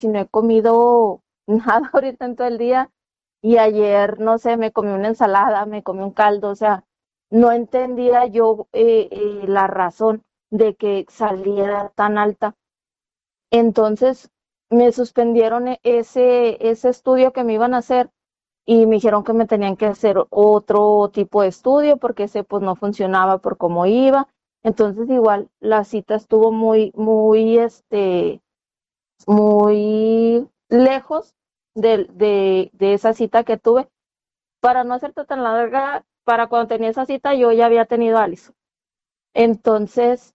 si no he comido nada ahorita en todo el día y ayer, no sé, me comí una ensalada, me comí un caldo, o sea, no entendía yo la razón de que saliera tan alta. Entonces me suspendieron ese estudio que me iban a hacer y me dijeron que me tenían que hacer otro tipo de estudio porque ese pues no funcionaba por cómo iba. Entonces igual la cita estuvo muy lejos de esa cita que tuve. Para no hacerte tan larga, para cuando tenía esa cita yo ya había tenido a Alison. Entonces,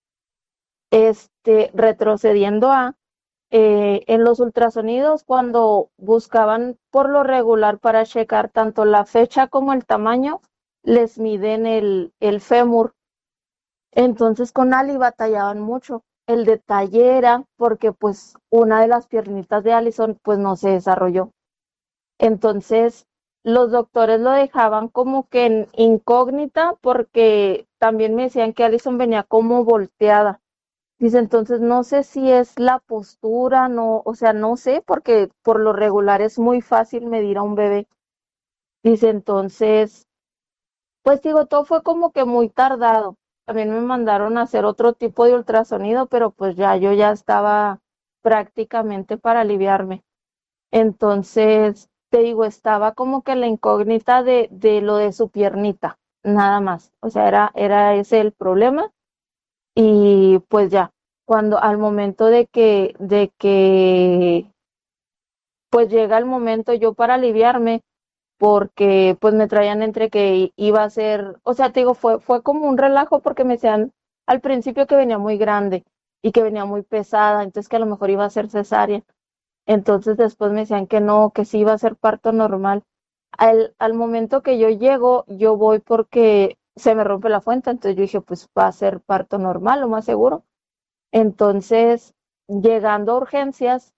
retrocediendo en los ultrasonidos, cuando buscaban por lo regular para checar tanto la fecha como el tamaño, les miden el fémur. Entonces con Ali batallaban mucho. El detalle era porque pues una de las piernitas de Alison pues no se desarrolló. Entonces los doctores lo dejaban como que en incógnita porque también me decían que Alison venía como volteada. Dice, entonces no sé si es la postura, no, o sea, no sé, porque por lo regular es muy fácil medir a un bebé. Dice, entonces, pues digo, todo fue como que muy tardado. También me mandaron a hacer otro tipo de ultrasonido, pero pues ya yo ya estaba prácticamente para aliviarme. Entonces, te digo, estaba como que la incógnita de lo de su piernita, nada más. O sea, era ese el problema. Y pues ya, cuando al momento de que pues llega el momento yo para aliviarme, porque pues me traían entre que iba a ser, o sea, te digo, fue como un relajo porque me decían al principio que venía muy grande y que venía muy pesada, entonces que a lo mejor iba a ser cesárea. Entonces después me decían que no, que sí iba a ser parto normal. Al momento que yo llego, yo voy porque se me rompe la fuente, entonces yo dije, pues va a ser parto normal, lo más seguro. Entonces, llegando a urgencias,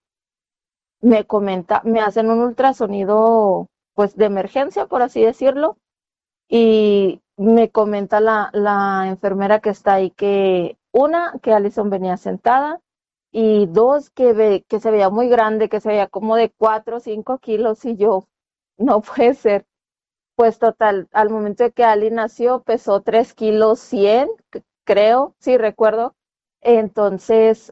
me hacen un ultrasonido, pues de emergencia, por así decirlo, y me comenta la enfermera que está ahí que, una, que Alison venía sentada, y dos, que se veía muy grande, que se veía como de 4 o 5 kilos, y yo, no puede ser. Pues total, al momento de que Ali nació, pesó 3 kilos 100, creo, sí recuerdo. Entonces,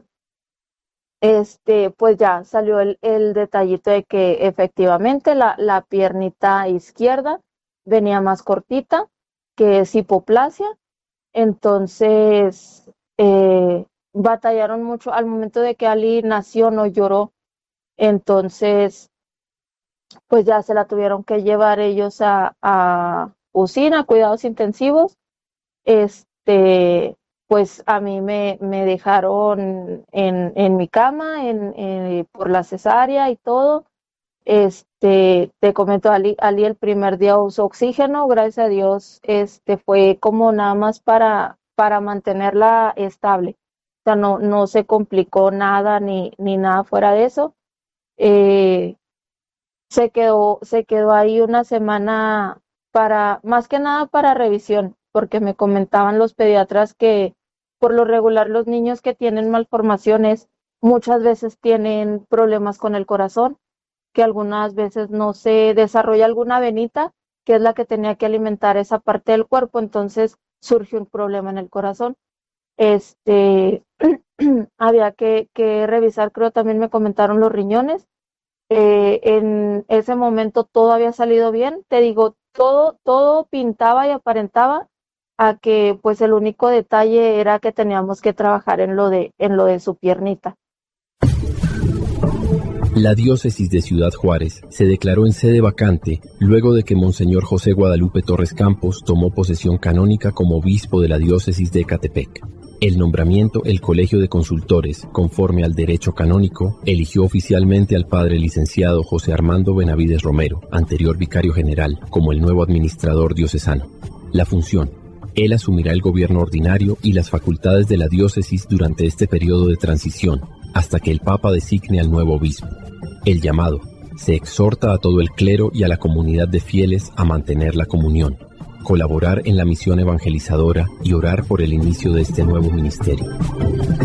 pues ya salió el detallito de que efectivamente la piernita izquierda venía más cortita, que es hipoplasia. Entonces, batallaron mucho. Al momento de que Ali nació, no lloró. Entonces, pues ya se la tuvieron que llevar ellos a UCIN, a cuidados intensivos. Pues a mí me dejaron en mi cama por la cesárea y todo. Te comento, Ali el primer día usó oxígeno, gracias a Dios, fue como nada más para mantenerla estable. O sea, no se complicó nada ni nada fuera de eso. Eh, se quedó ahí una semana más que nada para revisión, porque me comentaban los pediatras que por lo regular los niños que tienen malformaciones muchas veces tienen problemas con el corazón, que algunas veces no se desarrolla alguna venita, que es la que tenía que alimentar esa parte del cuerpo, entonces surge un problema en el corazón. Este, había que revisar, creo también me comentaron los riñones. En ese momento todo había salido bien, te digo, todo pintaba y aparentaba a que pues el único detalle era que teníamos que trabajar en lo de su piernita. La diócesis de Ciudad Juárez se declaró en sede vacante luego de que Monseñor José Guadalupe Torres Campos tomó posesión canónica como obispo de la diócesis de Ecatepec. El nombramiento, el Colegio de Consultores, conforme al derecho canónico, eligió oficialmente al padre licenciado José Armando Benavides Romero, anterior vicario general, como el nuevo administrador diocesano. La función: él asumirá el gobierno ordinario y las facultades de la diócesis durante este periodo de transición, hasta que el Papa designe al nuevo obispo. El llamado: se exhorta a todo el clero y a la comunidad de fieles a mantener la comunión, colaborar en la misión evangelizadora y orar por el inicio de este nuevo ministerio.